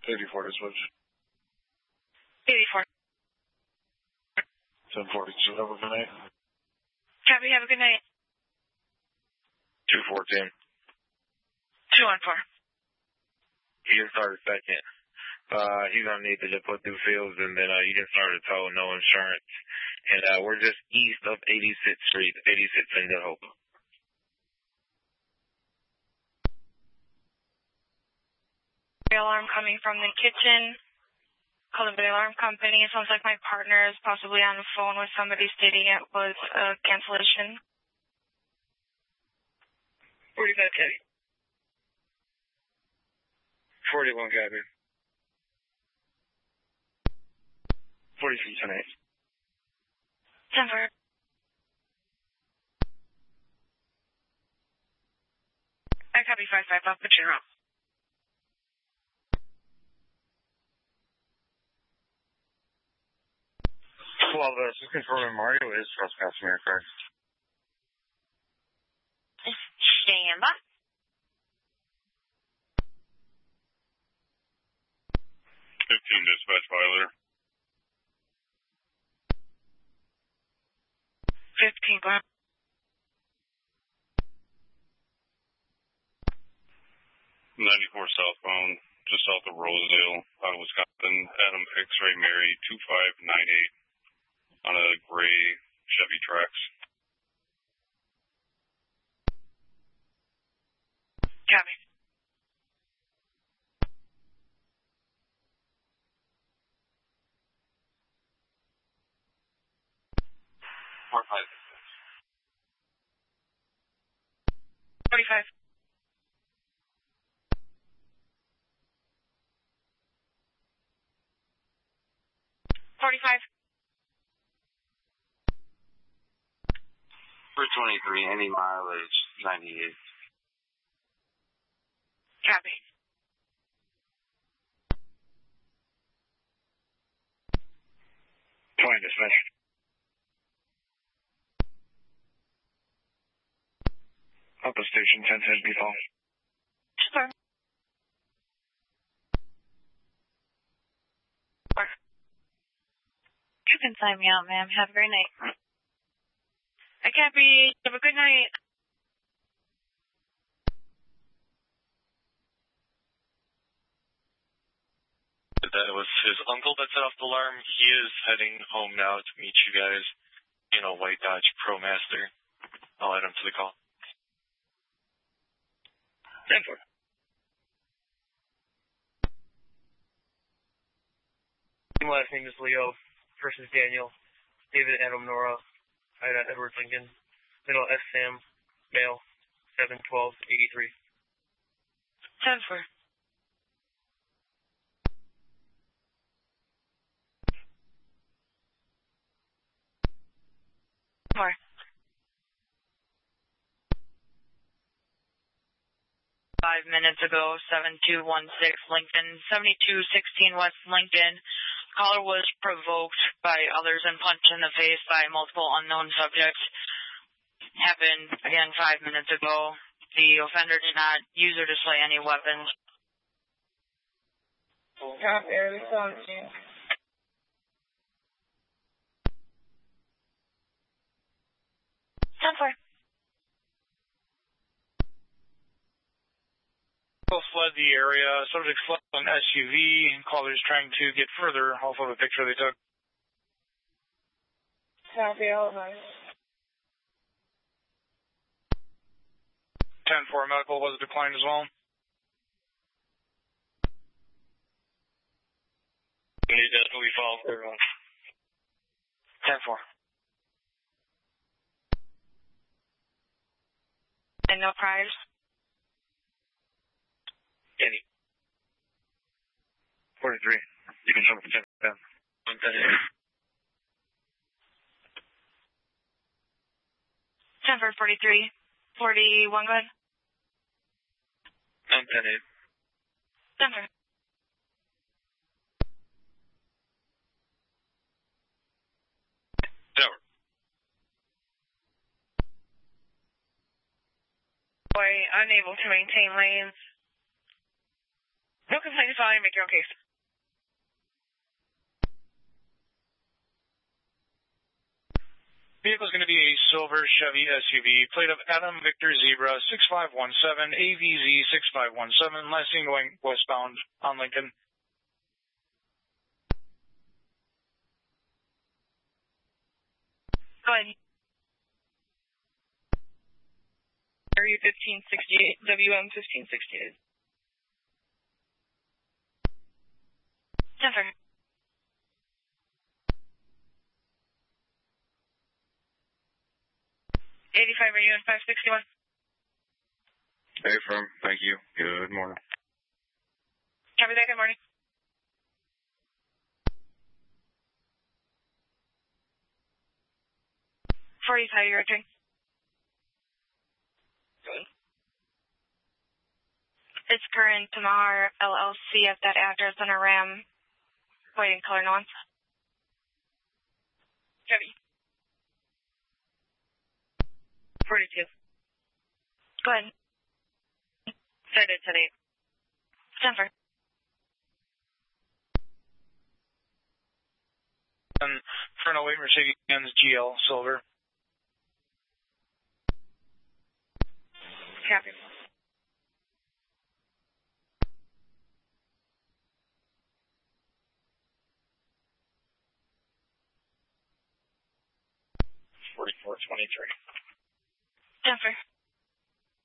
84 to switch. 84. 1042, have a good night. Copy, have a good night. 214. 214. You can start a second. He's going to need to just put through fields, and then you can start a tow, no insurance. And we're just east of 86th Street, 86th and Good Hope. Alarm coming from the kitchen. Calling the alarm company. It sounds like my partner is possibly on the phone with somebody stating it was a cancellation. 45 copy. 41 copy. 43 tonight. 10 for. I copy 55. I'll put you wrong. Well, just confirming Mario is trespassing here, correct? Stand by. 15 dispatch violator. 15 by. 94 southbound, just south of Rosedale, out of Wisconsin. Adam X-Ray Mary 2598 on a gray Chevy Trax. Copy. Four, 5. 45. 45. 323, any mileage, 98. Copy. Point dispatch. Up a station 1010 B-Fall. Sure. You can sign me out, ma'am. Have a great night. I copy. Have a good night. That was his uncle that set off the alarm. He is heading home now to meet you guys in a white Dodge ProMaster. I'll add him to the call. 10-4. Last name is Leo. First is Daniel. David Adam Nora. Ida Edward Lincoln. Middle S Sam. Male. 71283. 10-4. More. 5 minutes ago, 7216 Lincoln, 7216 West Lincoln. Caller was provoked by others and punched in the face by multiple unknown subjects. Happened, again, 5 minutes ago. The offender did not use or display any weapons. Copy, early 17. 10-4. Both fled the area. Subject fled on SUV, and callers trying to get further off of a picture they took. Copy, all right. 10-4 medical was declined as well. We need that we follow through on. 10-4. And no priors? Any. 43. You can show me the 10. 10 for 43. 41, go ahead. 10-8. 10 for. Tower. Boy, unable to maintain lanes. Yep. No complaints following. Make your own case. Vehicle is going to be a silver Chevy SUV, plate of Adam Victor Zebra 6517, AVZ 6517, last seen going westbound on Lincoln. Go ahead. Area 1568, WM 1568. Denver. '85, are you in 561? Hey, firm. Thank you. Good morning. Copy that. Good morning. '45, you're entering. Good. It's current Tamahar LLC at that address on a Ram. Waiting color nuance. Copy. 42. Go ahead. Started today. Denver. And Fernal Weight Mercedes-Benz GL Silver. Copy. $44.23. Denver.